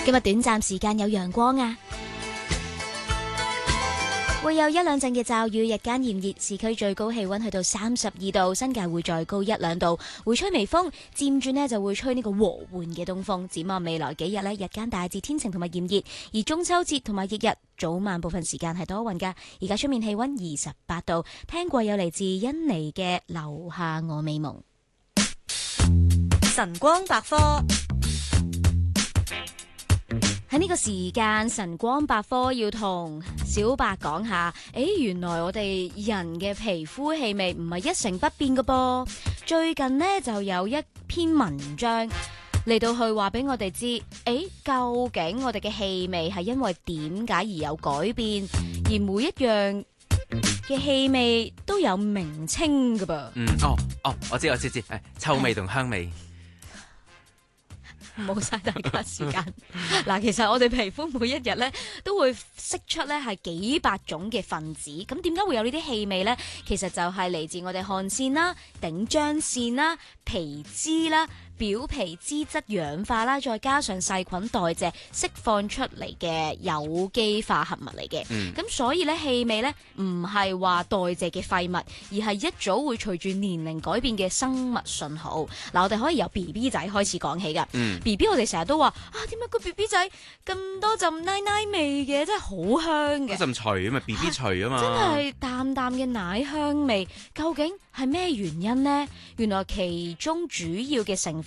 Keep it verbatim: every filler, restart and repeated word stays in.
今日短暫時間有陽光啊，會有一兩陣嘅驟雨，日間炎熱，市區最高氣溫去到三十二度，新界會再高一兩度，會吹微風，漸轉呢就會吹呢個和緩嘅東風。展望未來幾日呢，日間大致天晴同埋炎熱，而中秋節同埋翌日早晚部分時間係多雲噶。而家出面氣溫二十八度，聽過有嚟自甄妮嘅《留下我美夢》。 晨光百科。 喺呢個時間，晨光百科要同小白講下，誒，原來我哋人嘅皮膚氣味唔係一成不變㗎噃。最近呢，就有一篇文章嚟到去話俾我哋知，誒，究竟我哋嘅氣味係因為點解而有改變，而每一樣嘅氣味都有名稱㗎噃。 嗯，哦哦，我知我知知，誒，臭味同香味。 冇晒大家時間嗱，其實我哋皮膚每一日咧都會釋出咧係幾百種嘅分子，咁點解會有呢啲氣味呢？其實就係嚟自我哋汗腺啦、頂漿腺啦、皮脂啦、表皮脂質氧化啦，再加上細菌代謝釋放出嚟嘅有機化合物嚟嘅。咁、嗯、所以咧氣味咧唔係話代謝嘅廢物，而係一早會隨住年齡改變嘅生物信號。嗱，我哋可以由 B B 仔開始講起噶。嗯B B 我哋成日都話啊，點解個 B B 仔咁多陣奶奶味嘅，真係好香嘅。 嗰陣除啊嘛 ，B B 除啊嘛， 真係淡淡嘅奶香味，究竟係咩原因呢？原來其中主要嘅成